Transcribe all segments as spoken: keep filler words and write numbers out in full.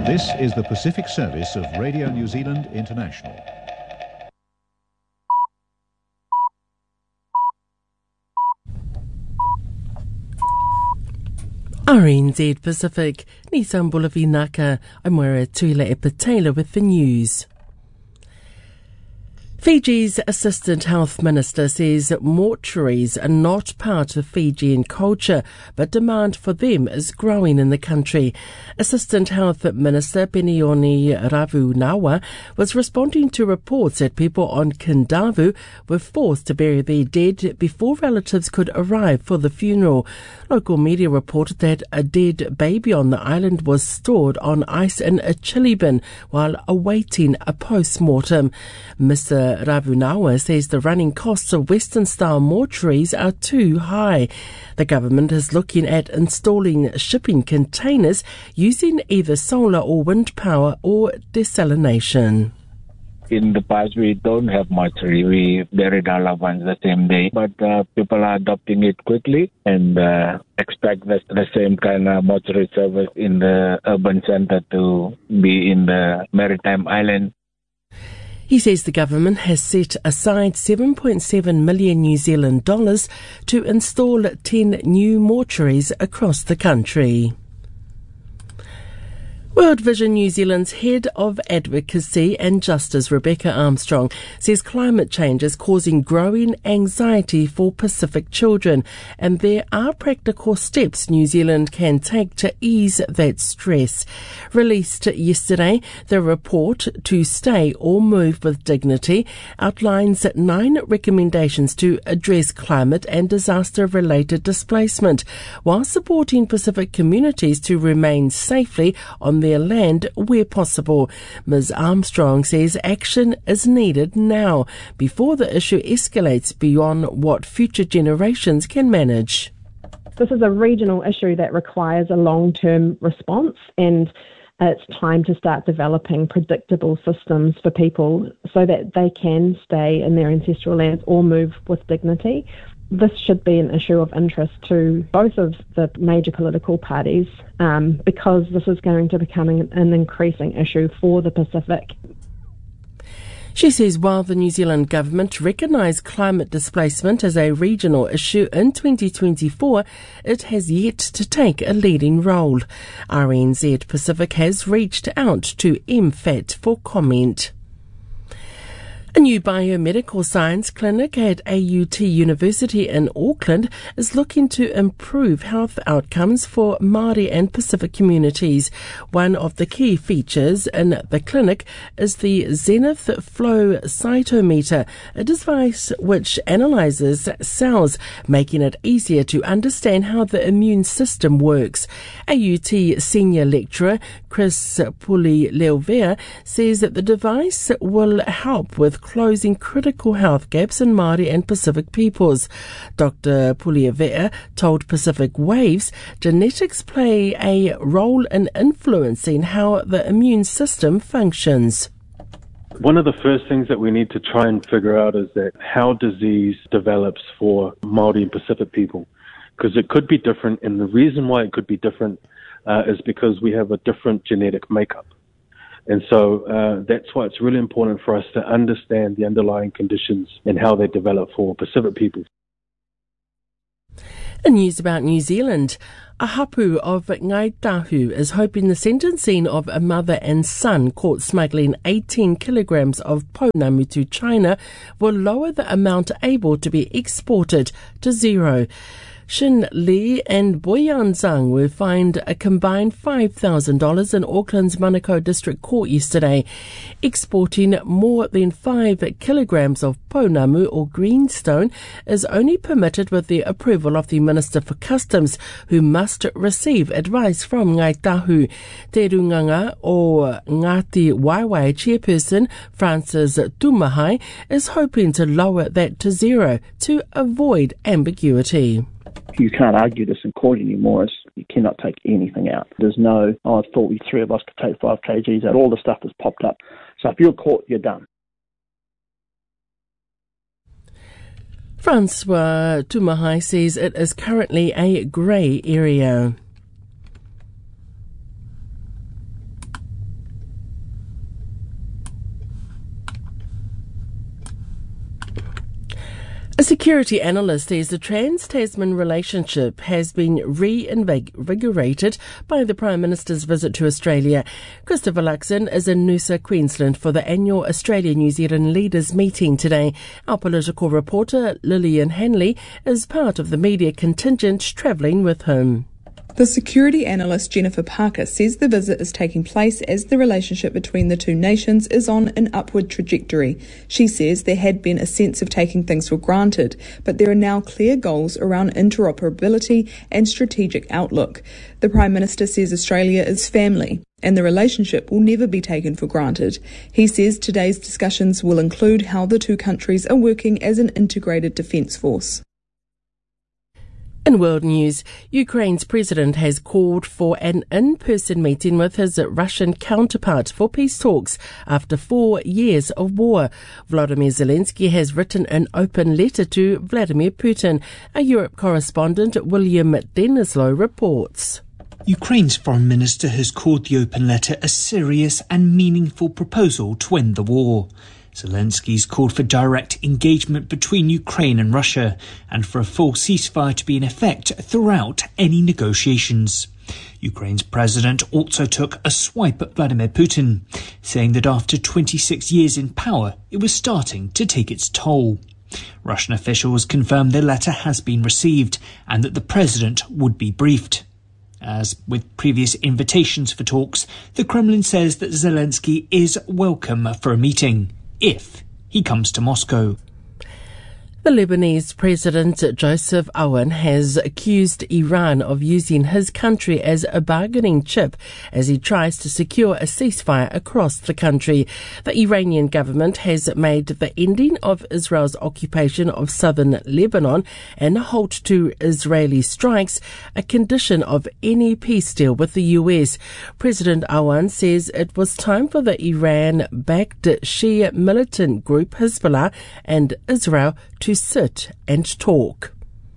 This is the Pacific Service of Radio New Zealand International. R N Z Pacific, Nissan Bulavinaka, I'm Wera Tuila Epatela with the news. Fiji's Assistant Health Minister says mortuaries are not part of Fijian culture, but demand for them is growing in the country. Assistant Health Minister Penioni Ravunauwa was responding to reports that people on Kindavu were forced to bury their dead before relatives could arrive for the funeral. Local media reported that a dead baby on the island was stored on ice in a chili bin while awaiting a post-mortem. Mister Ravunauwa says the running costs of Western-style mortuaries are too high. The government is looking at installing shipping containers using either solar or wind power or desalination. In the past, we don't have mortuary. We buried our loved ones the same day. But uh, people are adopting it quickly and uh, expect that the same kind of mortuary service in the urban center to be in the maritime island. He says the government has set aside seven point seven million New Zealand dollars to install ten new mortuaries across the country. World Vision New Zealand's Head of Advocacy and Justice, Rebecca Armstrong, says climate change is causing growing anxiety for Pacific children, and there are practical steps New Zealand can take to ease that stress. Released yesterday, the report To Stay or Move with Dignity outlines nine recommendations to address climate and disaster-related displacement, while supporting Pacific communities to remain safely on their land where possible. Miz Armstrong says action is needed now before the issue escalates beyond what future generations can manage. This is a regional issue that requires a long-term response, and it's time to start developing predictable systems for people so that they can stay in their ancestral lands or move with dignity. This should be an issue of interest to both of the major political parties um, because this is going to become an increasing issue for the Pacific. She says while the New Zealand government recognised climate displacement as a regional issue in twenty twenty-four, it has yet to take a leading role. R N Z Pacific has reached out to M F A T for comment. A new biomedical science clinic at A U T University in Auckland is looking to improve health outcomes for Māori and Pacific communities. One of the key features in the clinic is the Zenith Flow Cytometer, a device which analyses cells, making it easier to understand how the immune system works. A U T senior lecturer Chris Pulileuvea says that the device will help with closing critical health gaps in Māori and Pacific peoples. Doctor Pulileuvea told Pacific Waves genetics play a role in influencing how the immune system functions. One of the first things that we need to try and figure out is that how disease develops for Māori and Pacific people, because it could be different, and the reason why it could be different uh, is because we have a different genetic makeup. And so uh, that's why it's really important for us to understand the underlying conditions and how they develop for Pacific people. In news about New Zealand, a hapu of Ngai Tahu is hoping the sentencing of a mother and son caught smuggling eighteen kilograms of pounamu to China will lower the amount able to be exported to zero. Shin Lee and Boyan Zhang were fined a combined five thousand dollars in Auckland's Manukau District Court yesterday. Exporting more than five kilograms of pounamu or greenstone is only permitted with the approval of the Minister for Customs, who must receive advice from Ngai Tahu. Te Runganga o Ngāti Waiwai chairperson Francis Tumahai is hoping to lower that to zero to avoid ambiguity. You can't argue this in court anymore. It's, you cannot take anything out. There's no, oh, I thought we three of us could take five kgs out. All the stuff has popped up. So if you're caught, you're done. Francois Tumahai says it is currently a grey area. A security analyst says the Trans-Tasman relationship has been reinvigorated by the Prime Minister's visit to Australia. Christopher Luxon is in Noosa, Queensland for the annual Australia-New Zealand Leaders meeting today. Our political reporter Lillian Hanley is part of the media contingent travelling with him. The security analyst Jennifer Parker says the visit is taking place as the relationship between the two nations is on an upward trajectory. She says there had been a sense of taking things for granted, but there are now clear goals around interoperability and strategic outlook. The Prime Minister says Australia is family, and the relationship will never be taken for granted. He says today's discussions will include how the two countries are working as an integrated defence force. In world news, Ukraine's president has called for an in-person meeting with his Russian counterpart for peace talks after four years of war. Volodymyr Zelensky has written an open letter to Vladimir Putin. Our Europe correspondent William Denislow reports. Ukraine's foreign minister has called the open letter a serious and meaningful proposal to end the war. Zelensky's called for direct engagement between Ukraine and Russia and for a full ceasefire to be in effect throughout any negotiations. Ukraine's president also took a swipe at Vladimir Putin, saying that after twenty-six years in power, it was starting to take its toll. Russian officials confirmed the letter has been received and that the president would be briefed. As with previous invitations for talks, the Kremlin says that Zelensky is welcome for a meeting, if he comes to Moscow. The Lebanese President Joseph Aoun has accused Iran of using his country as a bargaining chip as he tries to secure a ceasefire across the country. The Iranian government has made the ending of Israel's occupation of southern Lebanon and a halt to Israeli strikes a condition of any peace deal with the U S. President Aoun says it was time for the Iran-backed Shia militant group Hezbollah and Israel to sit and talk.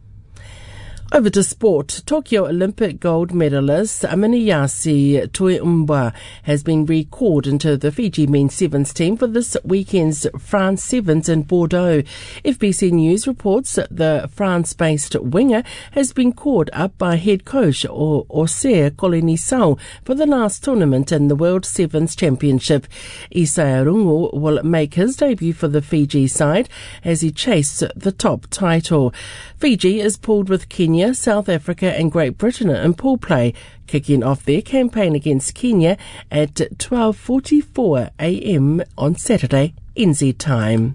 Over to sport. Tokyo Olympic gold medalist Amaniyasi Tuiumbwa has been recalled into the Fiji men's sevens team for this weekend's France Sevens in Bordeaux. F B C News reports that the France-based winger has been called up by head coach Auxerre Coligny-Sao for the last tournament in the World Sevens Championship. Isaiah Rungu will make his debut for the Fiji side as he chases the top title. Fiji is pooled with Kenya, South Africa and Great Britain in pool play, kicking off their campaign against Kenya at twelve forty-four a m on Saturday N Z time.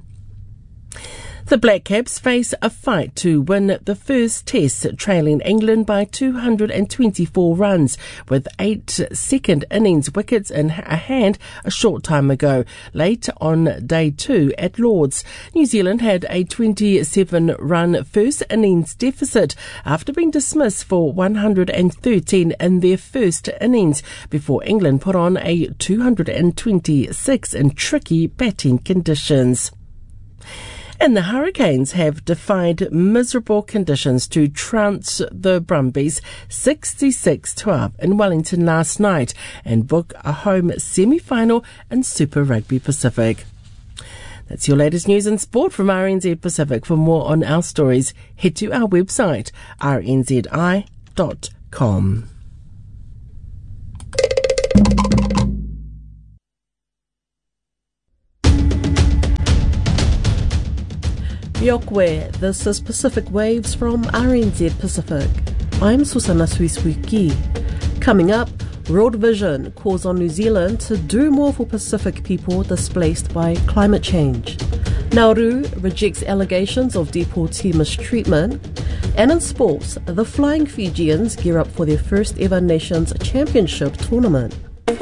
The Black Caps face a fight to win the first test, trailing England by two hundred twenty-four runs, with eight second innings wickets in hand a short time ago, late on day two at Lord's. New Zealand had a twenty-seven run first innings deficit after being dismissed for one hundred thirteen in their first innings, before England put on a two hundred twenty-six in tricky batting conditions. And the Hurricanes have defied miserable conditions to trounce the Brumbies sixty-six twelve in Wellington last night and book a home semi-final in Super Rugby Pacific. That's your latest news and sport from R N Z Pacific. For more on our stories, head to our website r n z i dot com. Yokwe, this is Pacific Waves from R N Z Pacific. I'm Susana Suisuiki. Coming up, World Vision calls on New Zealand to do more for Pacific people displaced by climate change. Nauru rejects allegations of deportee mistreatment. And in sports, the Flying Fijians gear up for their first ever Nations Championship tournament.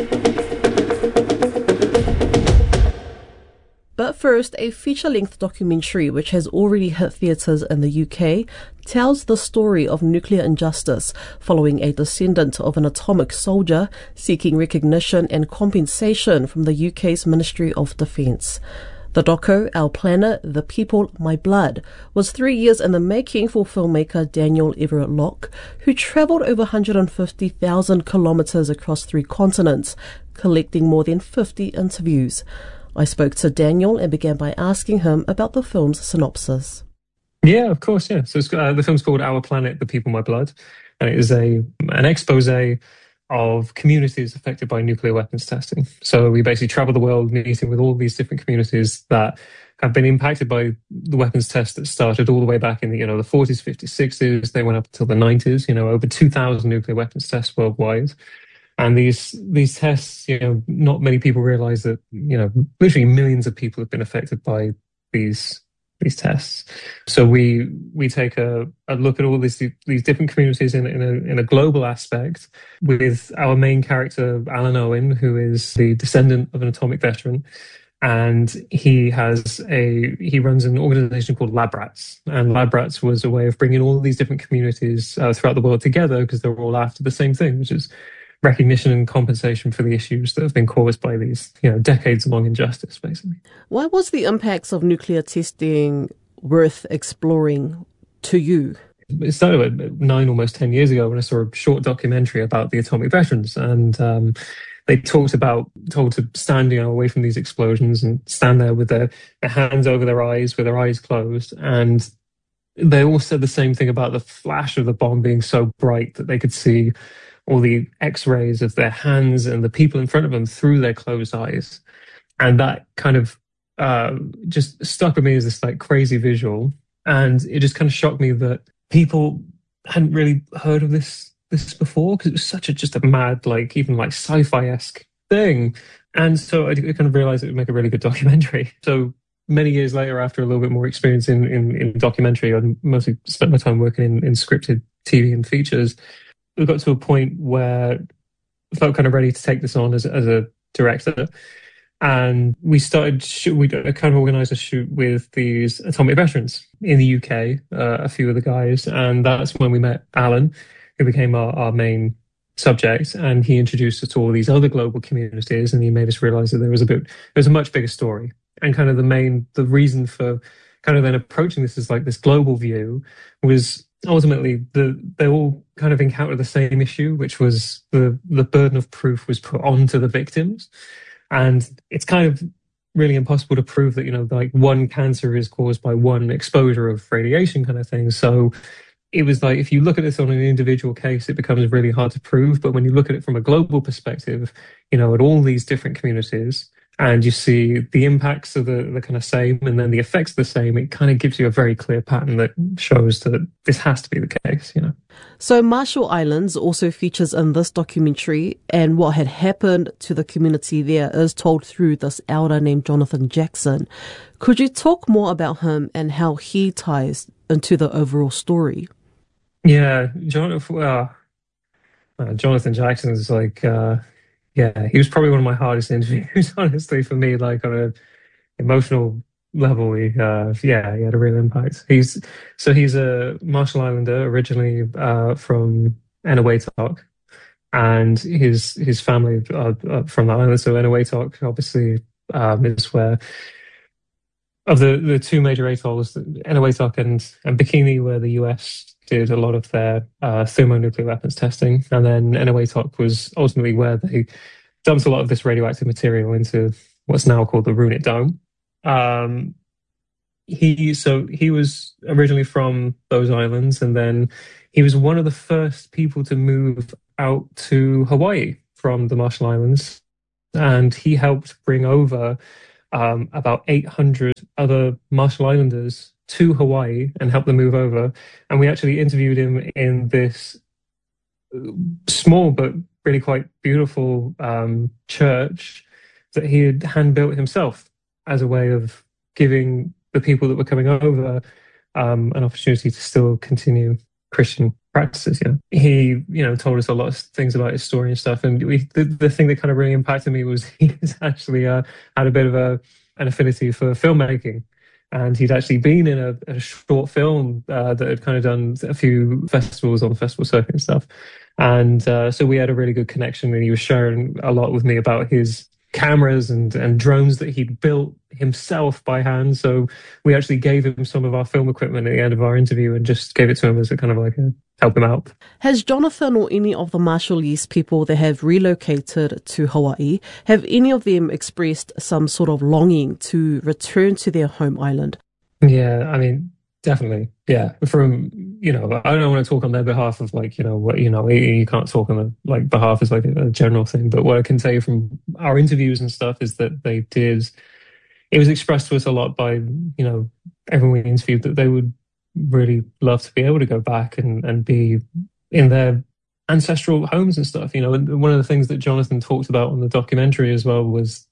But first, a feature-length documentary which has already hit theatres in the U K tells the story of nuclear injustice following a descendant of an atomic soldier seeking recognition and compensation from the U K's Ministry of Defence. The doco, Our Planet, The People, My Blood, was three years in the making for filmmaker Daniel Everett Locke, who travelled over one hundred fifty thousand kilometres across three continents, collecting more than fifty interviews. I spoke to Daniel and began by asking him about the film's synopsis. Yeah, of course, yeah. So it's, uh, the film's called Our Planet, The People, My Blood, and it is a an expose of communities affected by nuclear weapons testing. So we basically travel the world meeting with all these different communities that have been impacted by the weapons test that started all the way back in the, you know, the forties, fifties, sixties. They went up until the nineties, you know, over two thousand nuclear weapons tests worldwide. And these these tests, you know, not many people realize that, you know, literally millions of people have been affected by these these tests. So we we take a, a look at all these these different communities in, in a in a global aspect, with our main character Alan Owen, who is the descendant of an atomic veteran, and he has a he runs an organization called LabRats, and LabRats was a way of bringing all these different communities uh, throughout the world together, because they're all after the same thing, which is recognition and compensation for the issues that have been caused by these, you know, decades-long injustice, basically. Why was the impacts of nuclear testing worth exploring to you? It started about nine, almost ten years ago, when I saw a short documentary about the atomic veterans, and um, they talked about told to stand, you know, away from these explosions and stand there with their, their hands over their eyes, with their eyes closed, and they all said the same thing about the flash of the bomb being so bright that they could see all the x-rays of their hands and the people in front of them through their closed eyes. And that kind of uh, just stuck with me as this like crazy visual. And it just kind of shocked me that people hadn't really heard of this this before, because it was such a just a mad, like even like sci-fi-esque thing. And so I kind of realized it would make a really good documentary. So many years later, after a little bit more experience in, in, in documentary, I mostly spent my time working in, in scripted T V and features. We got to a point where I felt kind of ready to take this on as, as a director. And we started, shoot, we kind of organised a shoot with these atomic veterans in the U K, uh, a few of the guys. And that's when we met Alan, who became our, our main subject. And he introduced us to all these other global communities, and he made us realise that there was a bit, there was a much bigger story. And kind of the main, the reason for kind of then approaching this as like this global view was ultimately the, they all kind of encountered the same issue, which was the, the burden of proof was put onto the victims. And it's kind of really impossible to prove that, you know, like one cancer is caused by one exposure of radiation kind of thing. So it was like, if you look at this on an individual case, it becomes really hard to prove. But when you look at it from a global perspective, you know, at all these different communities, and you see the impacts are the, the kind of same, and then the effects are the same, it kind of gives you a very clear pattern that shows that this has to be the case, you know. So Marshall Islands also features in this documentary, and what had happened to the community there is told through this elder named Jonathan Jackson. Could you talk more about him and how he ties into the overall story? Yeah, Jonathan, uh, uh, Jonathan Jackson is like... Uh, Yeah, he was probably one of my hardest interviews, honestly, for me, like on an emotional level. He, uh, yeah, he had a real impact. He's so he's a Marshall Islander, originally uh, from Eniwetok, and his his family are, are from the island. So Eniwetok, obviously, um, is where of the, the two major atolls, Eniwetok and, and Bikini, where the U S did a lot of their uh, thermonuclear weapons testing. And then Eniwetok was ultimately where they dumped a lot of this radioactive material into what's now called the Runit Dome. Um, he so he was originally from those islands, and then he was one of the first people to move out to Hawaii from the Marshall Islands, and he helped bring over um, about eight hundred other Marshall Islanders to Hawaii and help them move over. And we actually interviewed him in this small but really quite beautiful um, church that he had hand-built himself as a way of giving the people that were coming over um, an opportunity to still continue Christian practices. You know, he, you know, told us a lot of things about his story and stuff. And we, the, the thing that kind of really impacted me was he actually uh, had a bit of a an affinity for filmmaking. And he'd actually been in a, a short film uh, that had kind of done a few festivals on the festival circuit and stuff. And uh, so we had a really good connection, and he was sharing a lot with me about his cameras and, and drones that he'd built himself by hand. So we actually gave him some of our film equipment at the end of our interview and just gave it to him as a kind of like a help him out. Has Jonathan or any of the Marshallese people that have relocated to Hawaii, have any of them expressed some sort of longing to return to their home island? Yeah, I mean, Definitely, yeah. From, you know, I don't want to talk on their behalf of like, you know, what, you know, you can't talk on the like behalf as like a, a general thing. But what I can tell you from our interviews and stuff is that they did. It was expressed to us a lot by, you know, everyone we interviewed that they would really love to be able to go back and and be in their ancestral homes and stuff. You know, and one of the things that Jonathan talked about on the documentary as well was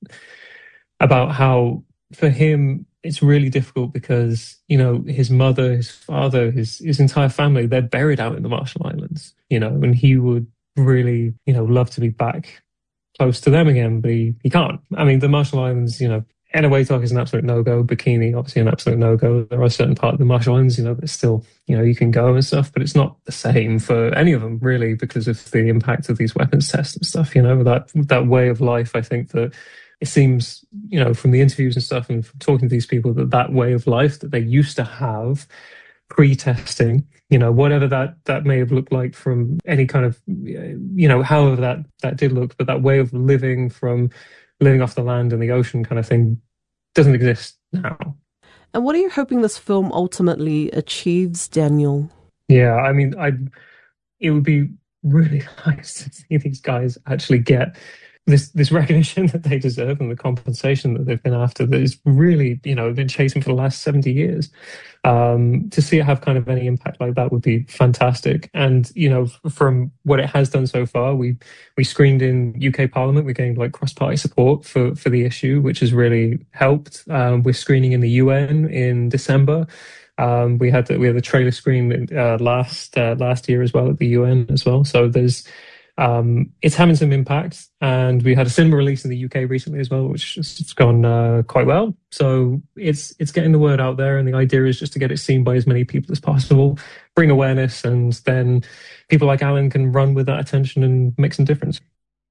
about how for him it's really difficult because, you know, his mother, his father, his his entire family, they're buried out in the Marshall Islands, you know, and he would really, you know, love to be back close to them again, but he, he can't. I mean, the Marshall Islands, you know, Eniwetok is an absolute no-go. Bikini, obviously an absolute no-go. There are certain parts of the Marshall Islands, you know, that still, you know, you can go and stuff, but it's not the same for any of them, really, because of the impact of these weapons tests and stuff, you know, that that way of life. I think that it seems, you know, from the interviews and stuff and from talking to these people, that that way of life that they used to have pre-testing, you know, whatever that, that may have looked like from any kind of, you know, however that, that did look, but that way of living from living off the land and the ocean kind of thing doesn't exist now. And what are you hoping this film ultimately achieves, Daniel? Yeah, I mean, I it would be really nice to see these guys actually get this this recognition that they deserve and the compensation that they've been after that is really, you know, been chasing for the last seventy years. Um, to see it have kind of any impact like that would be fantastic. And, you know, from what it has done so far, we we screened in U K Parliament. We gained like cross-party support for, for the issue, which has really helped. Um, we're screening in the U N in December. Um, we had the, we had the trailer screen uh, last uh, last year as well at the U N as well. So there's Um, it's having some impact, and we had a cinema release in the U K recently as well, which has gone uh, quite well. So it's it's getting the word out there, and the idea is just to get it seen by as many people as possible, bring awareness, and then people like Alan can run with that attention and make some difference.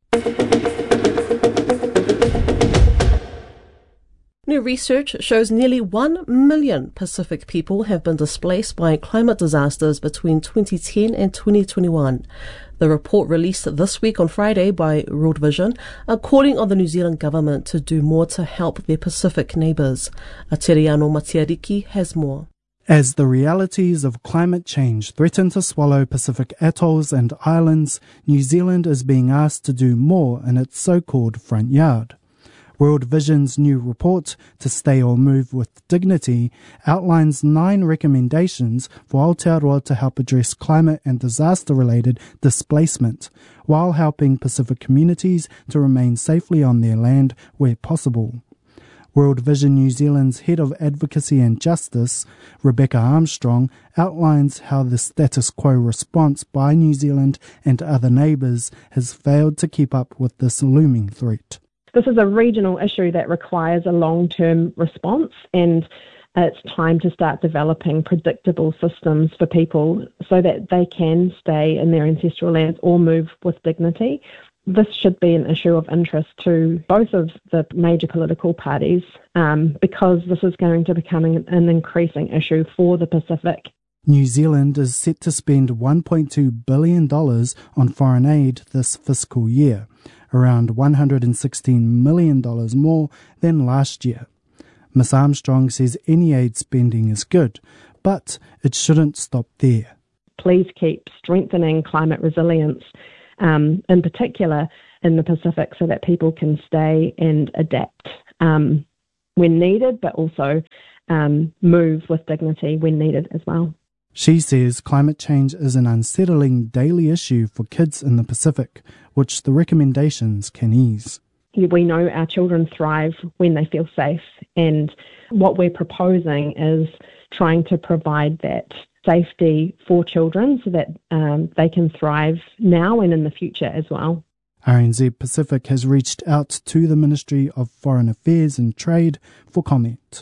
New research shows nearly one million Pacific people have been displaced by climate disasters between twenty ten and twenty twenty-one. The report released this week on Friday by World Vision are calling on the New Zealand government to do more to help their Pacific neighbours. Ateriano Matiariki has more. As the realities of climate change threaten to swallow Pacific atolls and islands, New Zealand is being asked to do more in its so-called front yard. World Vision's new report, To Stay or Move with Dignity, outlines nine recommendations for Aotearoa to help address climate and disaster-related displacement, while helping Pacific communities to remain safely on their land where possible. World Vision New Zealand's Head of Advocacy and Justice, Rebecca Armstrong, outlines how the status quo response by New Zealand and other neighbours has failed to keep up with this looming threat. This is a regional issue that requires a long-term response, and it's time to start developing predictable systems for people so that they can stay in their ancestral lands or move with dignity. This should be an issue of interest to both of the major political parties um, because this is going to become an increasing issue for the Pacific. New Zealand is set to spend one point two billion dollars on foreign aid this fiscal year, around one hundred sixteen million dollars more than last year. Miz Armstrong says any aid spending is good, but it shouldn't stop there. Please keep strengthening climate resilience, um, in particular in the Pacific, so that people can stay and adapt um, when needed, but also um, move with dignity when needed as well. She says climate change is an unsettling daily issue for kids in the Pacific, which the recommendations can ease. We know our children thrive when they feel safe, and what we're proposing is trying to provide that safety for children so that um, they can thrive now and in the future as well. R N Z Pacific has reached out to the Ministry of Foreign Affairs and Trade for comment.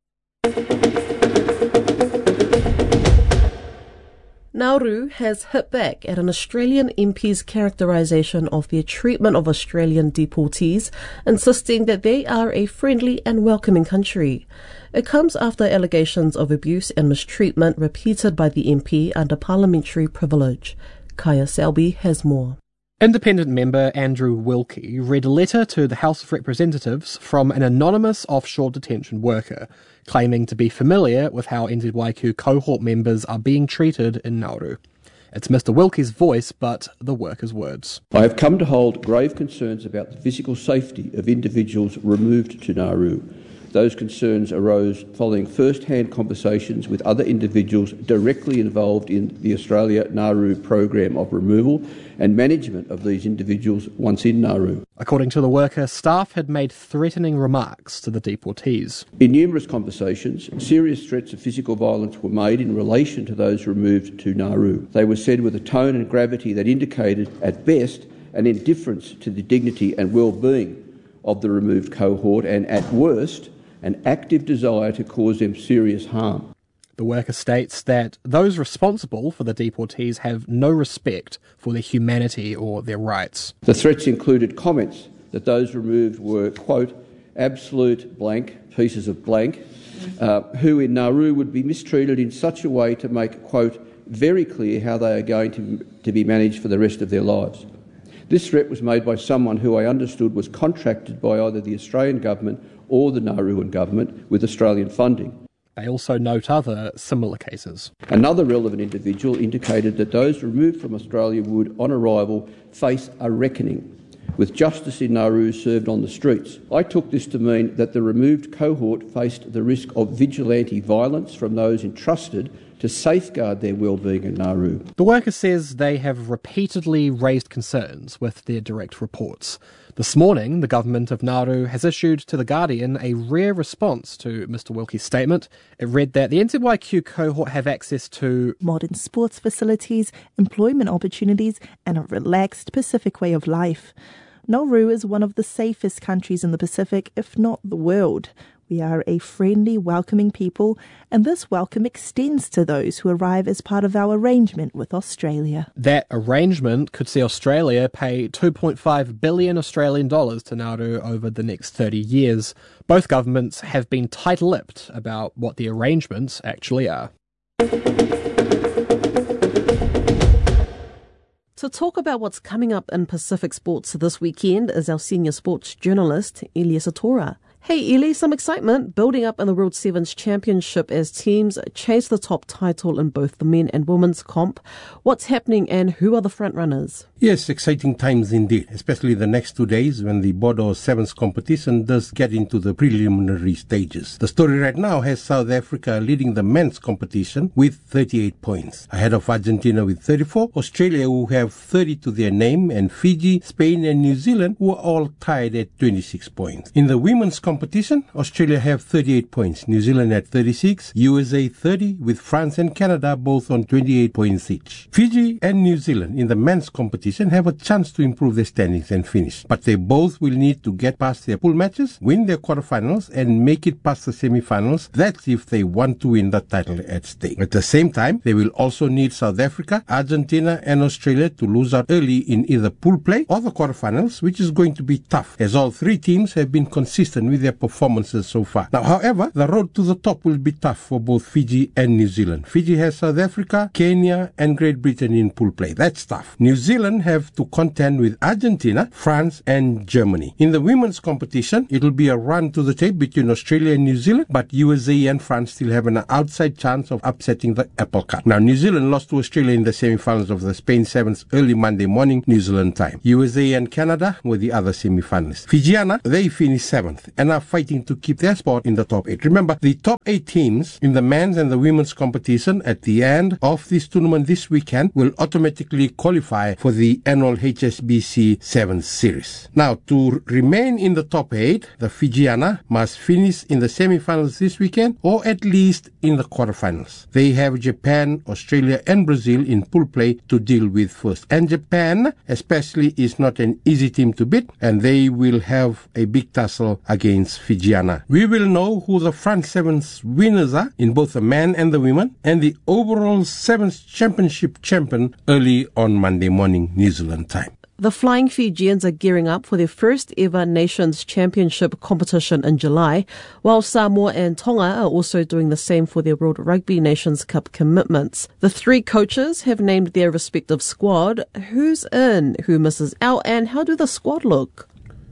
Nauru has hit back at an Australian M P's characterisation of their treatment of Australian deportees, insisting that they are a friendly and welcoming country. It comes after allegations of abuse and mistreatment repeated by the M P under parliamentary privilege. Kaya Selby has more. Independent member Andrew Wilkie read a letter to the House of Representatives from an anonymous offshore detention worker, claiming to be familiar with how N Z Y Q cohort members are being treated in Nauru. It's Mister Wilkie's voice, but the worker's words. I have come to hold grave concerns about the physical safety of individuals removed to Nauru. Those concerns arose following first-hand conversations with other individuals directly involved in the Australia-Nauru program of removal and management of these individuals once in Nauru. According to the worker, staff had made threatening remarks to the deportees. In numerous conversations, serious threats of physical violence were made in relation to those removed to Nauru. They were said with a tone and gravity that indicated, at best, an indifference to the dignity and well-being of the removed cohort and, at worst, an active desire to cause them serious harm. The worker states that those responsible for the deportees have no respect for their humanity or their rights. The threats included comments that those removed were, quote, absolute blank, pieces of blank, uh, who in Nauru would be mistreated in such a way to make, quote, very clear how they are going to, to be managed for the rest of their lives. This threat was made by someone who I understood was contracted by either the Australian government or the Nauruan government with Australian funding. They also note other similar cases. Another relevant individual indicated that those removed from Australia would, on arrival, face a reckoning, with justice in Nauru served on the streets. I took this to mean that the removed cohort faced the risk of vigilante violence from those entrusted to safeguard their well-being in Nauru. The worker says they have repeatedly raised concerns with their direct reports. This morning, the government of Nauru has issued to The Guardian a rare response to Mister Wilkie's statement. It read that the N Z Y Q cohort have access to modern sports facilities, employment opportunities, and a relaxed Pacific way of life. Nauru is one of the safest countries in the Pacific, if not the world. We are a friendly, welcoming people, and this welcome extends to those who arrive as part of our arrangement with Australia. That arrangement could see Australia pay two point five billion Australian dollars to Nauru over the next thirty years. Both governments have been tight-lipped about what the arrangements actually are. To talk about what's coming up in Pacific sports this weekend is our senior sports journalist, Elias Atora. Hey Eli, some excitement building up in the World Sevens Championship as teams chase the top title in both the men and women's comp. What's happening and who are the front runners? Yes, exciting times indeed, especially the next two days when the Bordeaux Sevens competition does get into the preliminary stages. The story right now has South Africa leading the men's competition with thirty-eight points, ahead of Argentina with thirty-four, Australia who have thirty to their name, and Fiji, Spain and New Zealand who are all tied at twenty-six points. In the women's competition, Australia have thirty-eight points, New Zealand at thirty-six, U S A thirty, with France and Canada both on twenty-eight points each. Fiji and New Zealand in the men's competition have a chance to improve their standings and finish, but they both will need to get past their pool matches, win their quarterfinals and make it past the semi-finals. That's if they want to win the title at stake. At the same time, they will also need South Africa, Argentina and Australia to lose out early in either pool play or the quarterfinals, which is going to be tough as all three teams have been consistent with their performances so far. Now, however, the road to the top will be tough for both Fiji and New Zealand. Fiji has South Africa, Kenya and Great Britain in pool play. That's tough. New Zealand have to contend with Argentina, France and Germany. In the women's competition, it'll be a run to the tape between Australia and New Zealand, but U S A and France still have an outside chance of upsetting the apple cart. Now, New Zealand lost to Australia in the semi-finals of the Spain Sevens early Monday morning, New Zealand time. U S A and Canada were the other semi-finalists. Fijiana, they finished seventh and are fighting to keep their spot in the top eight. Remember, the top eight teams in the men's and the women's competition at the end of this tournament this weekend will automatically qualify for the annual H S B C Sevens series. Now, to remain in the top eight, the Fijiana must finish in the semi-finals this weekend or at least in the quarterfinals. They have Japan, Australia and Brazil in pool play to deal with first. And Japan especially is not an easy team to beat, and they will have a big tussle against Fijiana. We will know who the front sevens winners are in both the men and the women, and the overall sevens championship champion early on Monday morning, New Zealand time. The Flying Fijians are gearing up for their first ever Nations Championship competition in July, while Samoa and Tonga are also doing the same for their World Rugby Nations Cup commitments. The three coaches have named their respective squad. Who's in, who misses out, and how do the squad look?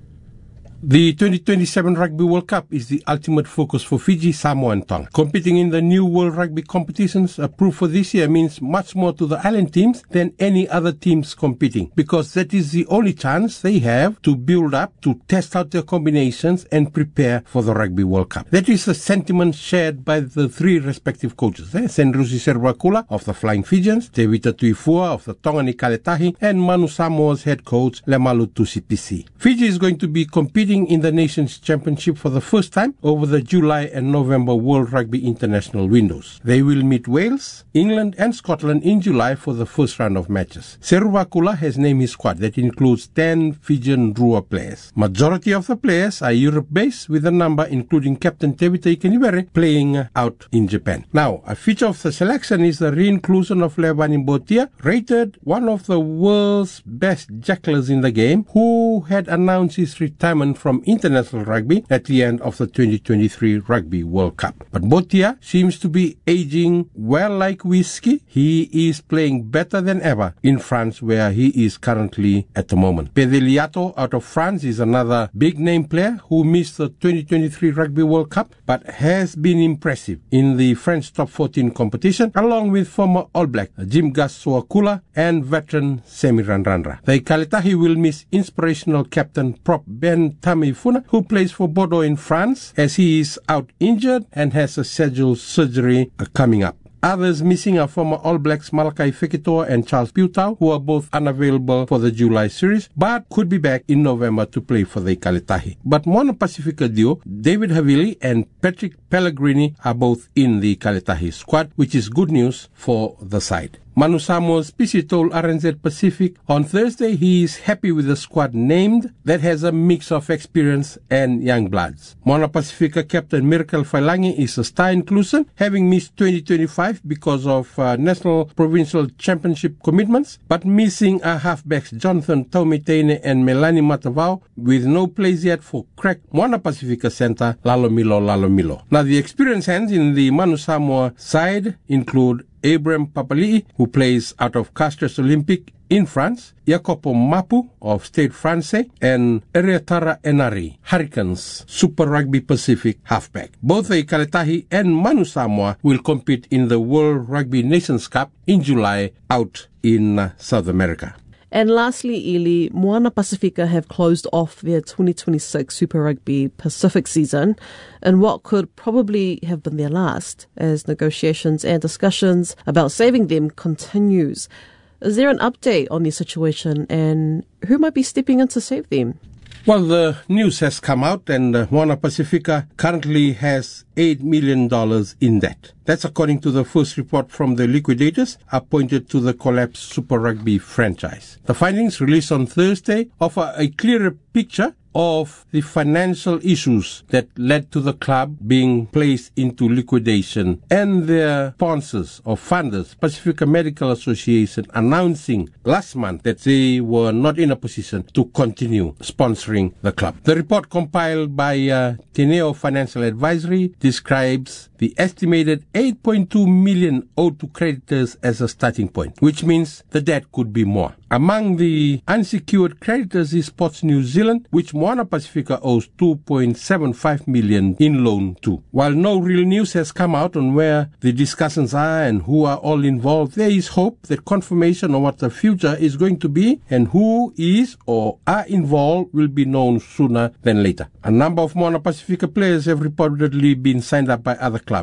The twenty twenty-seven Rugby World Cup is the ultimate focus for Fiji, Samoa and Tonga. Competing in the new World Rugby competitions approved for this year means much more to the island teams than any other teams competing, because that is the only chance they have to build up, to test out their combinations and prepare for the Rugby World Cup. That is the sentiment shared by the three respective coaches, eh? Senrusi Seruvakula of the Flying Fijians, Te Vita Tuifua of the Tongani Kaletahi, and Manu Samoa's head coach Lemalu Tusipisi. Fiji is going to be competing in the Nations Championship for the first time over the July and November World Rugby International windows. They will meet Wales, England and Scotland in July for the first round of matches. Seruvakula has named his squad that includes ten Fijian Drua players. Majority of the players are Europe-based, with a number including Captain Te Vita Ikeniwere playing out in Japan. Now, a feature of the selection is the re-inclusion of Levani Botia, rated one of the world's best jacklers in the game, who had announced his retirement from international rugby at the end of the twenty twenty-three Rugby World Cup. But Botia seems to be aging well like whiskey. He is playing better than ever in France, where he is currently at the moment. Pedeliato out of France is another big name player who missed the twenty twenty-three Rugby World Cup but has been impressive in the French top fourteen competition, along with former All Black Jim Gas Soakula and veteran Semi Randrandra. The Kaletahi will miss inspirational captain prop Ben Tamifuna, who plays for Bordeaux in France, as he is out injured and has a scheduled surgery coming up. Others missing are former All Blacks Malakai Fekitoa and Charles Piutau, who are both unavailable for the July series, but could be back in November to play for the Kaletahi. But Moana Pacifica duo, David Havili and Patrick Pellegrini, are both in the Kaletahi squad, which is good news for the side. Manu Samoa's Pisi told R N Z Pacific on Thursday he is happy with the squad named that has a mix of experience and young bloods. Moana Pacifica captain Miracle Failangi is a star inclusion, having missed twenty twenty-five because of uh, national provincial championship commitments, but missing a halfbacks Jonathan Taumitene and Melanie Matavao, with no plays yet for crack Moana Pacifica centre Lalomilo Lalomilo. Now, the experienced hands in the Manu Samoa side include Abraham Papali'i, who plays out of Castres Olympic in France, Jacopo Mapu of Stade Francais, and Eriatara Enari, Hurricanes Super Rugby Pacific halfback. Both the Kaletahi and Manu Samoa will compete in the World Rugby Nations Cup in July out in uh, South America. And lastly, Eli, Moana Pacifica have closed off their twenty twenty-six Super Rugby Pacific season in what could probably have been their last, as negotiations and discussions about saving them continues. Is there an update on the situation, and who might be stepping in to save them? Well, the news has come out, and uh, Moana Pacifica currently has eight million dollars in debt. That's according to the first report from the liquidators appointed to the collapsed Super Rugby franchise. The findings released on Thursday offer a clearer picture of the financial issues that led to the club being placed into liquidation, and their sponsors or funders, Pacifica Medical Association, announcing last month that they were not in a position to continue sponsoring the club. The report compiled by uh, Teneo Financial Advisory describes the estimated eight point two million owed to creditors as a starting point, which means the debt could be more. Among the unsecured creditors is Sports New Zealand, which Moana Pacifica owes two point seven five million in loan to. While no real news has come out on where the discussions are and who are all involved, there is hope that confirmation on what the future is going to be and who is or are involved will be known sooner than later. A number of Moana Pacifica players have reportedly been signed up by other clubs.